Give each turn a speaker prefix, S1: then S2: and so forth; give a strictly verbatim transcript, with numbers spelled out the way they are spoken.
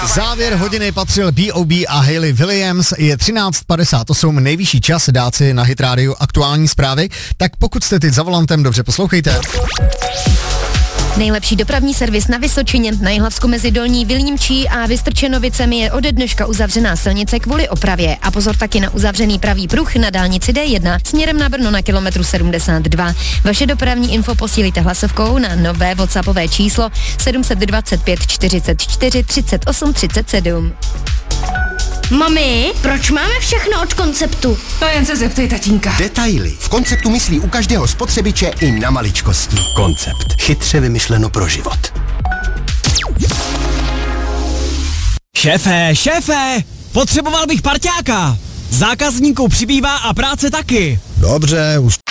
S1: Závěr hodiny patřil B O B a Hayley Williams. Je třináct padesát osm, nejvyšší čas dát si na Hit Radio aktuální zprávy, tak pokud jste teď za volantem, dobře poslouchejte.
S2: Nejlepší dopravní servis na Vysočině. Na Jihlavsku mezi Dolní Vilímčí a Vystrčenovicemi je ode dneška uzavřená silnice kvůli opravě. A pozor taky na uzavřený pravý pruh na dálnici D jedna směrem na Brno na kilometru sedmdesát dva. Vaše dopravní info posílíte hlasovkou na nové WhatsAppové číslo sedm dva pět čtyřicet čtyři třicet osm třicet sedm.
S3: Mami, proč máme všechno od Konceptu?
S4: To jen se zeptej tatínka.
S5: Detaily. V Konceptu myslí u každého spotřebiče i na maličkosti. Koncept. Chytře vymyšleno pro život.
S6: Šéfe, šéfe, potřeboval bych parťáka. Zákazníků přibývá a práce taky.
S1: Dobře, už